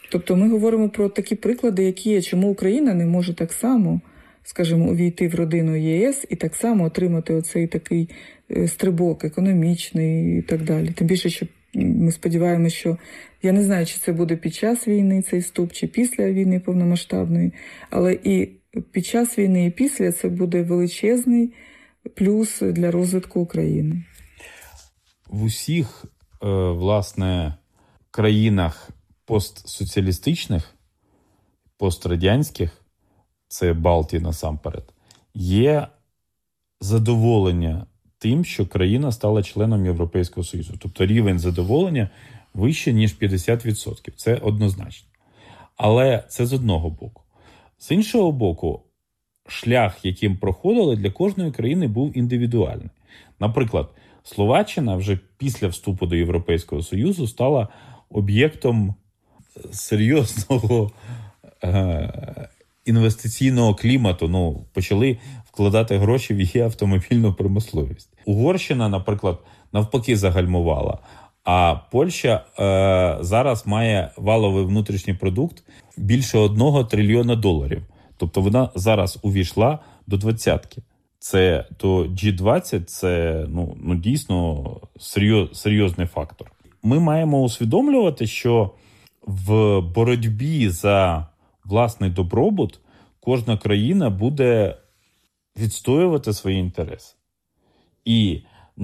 Тобто ми говоримо про такі приклади, які є, чому Україна не може так само, скажімо, увійти в родину ЄС і так само отримати оцей такий стрибок економічний і так далі. Тим більше, що ми сподіваємося, що я не знаю, чи це буде під час війни цей вступ, чи після війни повномасштабної, але і під час війни, і після це буде величезний плюс для розвитку України. В усіх, власне, країнах постсоціалістичних, пострадянських, це Балтії насамперед, є задоволення тим, що країна стала членом Європейського Союзу. Тобто рівень задоволення вище, ніж 50%. Це однозначно. Але це з одного боку. З іншого боку, шлях, яким проходили, для кожної країни був індивідуальний. Наприклад, Словаччина вже після вступу до Європейського Союзу стала об'єктом серйозного інвестиційного клімату. Почали вкладати гроші в її автомобільну промисловість. Угорщина, наприклад, навпаки загальмувала. А Польща зараз має валовий внутрішній продукт більше $1 трильйона. Тобто вона зараз увійшла до 20-ки. Це то G20 – це дійсно серйозний фактор. Ми маємо усвідомлювати, що в боротьбі за власний добробут кожна країна буде відстоювати свої інтереси. І,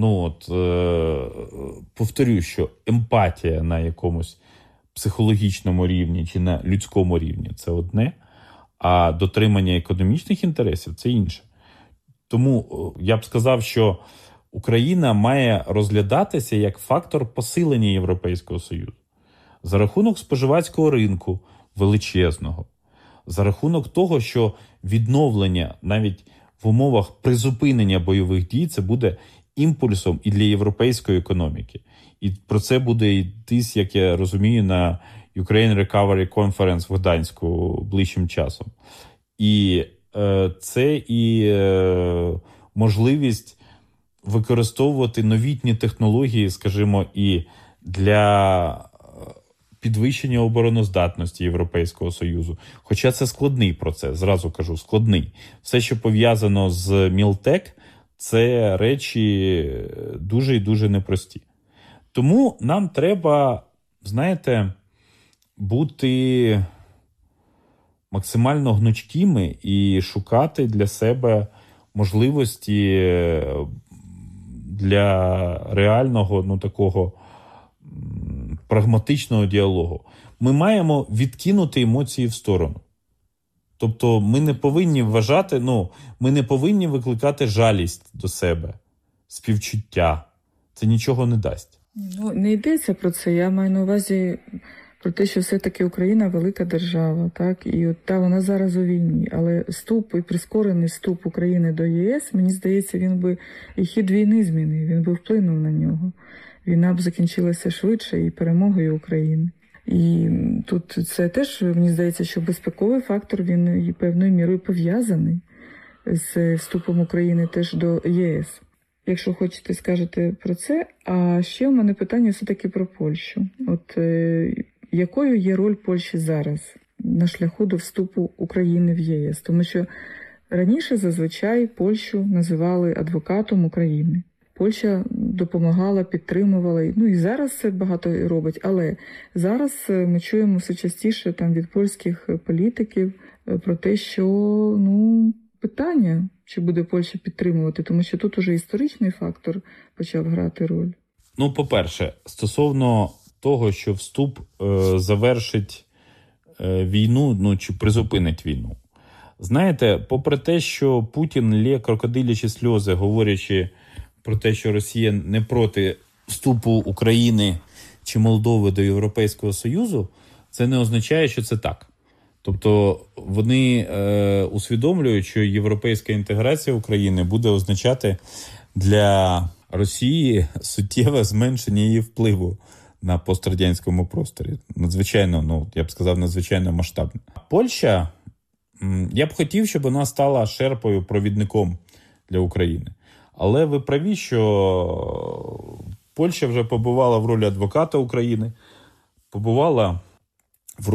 повторюю, що емпатія на якомусь психологічному рівні чи на людському рівні – це одне, а дотримання економічних інтересів – це інше. Тому я б сказав, що Україна має розглядатися як фактор посилення Європейського Союзу. За рахунок споживацького ринку величезного, за рахунок того, що відновлення навіть в умовах призупинення бойових дій це буде імпульсом і для європейської економіки. І про це буде йтись, як я розумію, на Ukraine Recovery Conference в Гданську ближчим часом. І це і можливість використовувати новітні технології, скажімо, і для підвищення обороноздатності Європейського Союзу. Хоча це складний процес, зразу кажу, складний. Все, що пов'язано з Мілтек, це речі дуже і дуже непрості. Тому нам треба, бути максимально гнучкими і шукати для себе можливості для реального, такого прагматичного діалогу. Ми маємо відкинути емоції в сторону. Тобто ми не повинні вважати, ми не повинні викликати жалість до себе, співчуття. Це нічого не дасть. Не йдеться про це. Я маю на увазі про те, що все-таки Україна велика держава, так? І вона зараз у війні. Але вступ і прискорений вступ України до ЄС, мені здається, він би і хід війни змінив, він би вплинув на нього. Війна б закінчилася швидше і перемогою України. І тут це теж, мені здається, що безпековий фактор, він певною мірою пов'язаний з вступом України теж до ЄС. Якщо хочете, скажете про це. А ще у мене питання все-таки про Польщу. Якою є роль Польщі зараз на шляху до вступу України в ЄС? Тому що раніше зазвичай Польщу називали адвокатом України. Польща допомагала, підтримувала, і зараз це багато робить, але зараз ми чуємо все частіше від польських політиків про те, що, питання, чи буде Польща підтримувати, тому що тут уже історичний фактор почав грати роль. По-перше, стосовно того, що вступ завершить війну, чи призупинить війну. Знаєте, попри те, що Путін лє крокодилячі сльози, говорячи про те, що Росія не проти вступу України чи Молдови до Європейського Союзу, це не означає, що це так. Тобто вони усвідомлюють, що європейська інтеграція України буде означати для Росії суттєве зменшення її впливу на пострадянському просторі. Надзвичайно, я б сказав, надзвичайно масштабно. Польща, я б хотів, щоб вона стала шерпою, провідником для України. Але ви праві, що Польща вже побувала в ролі адвоката України, побувала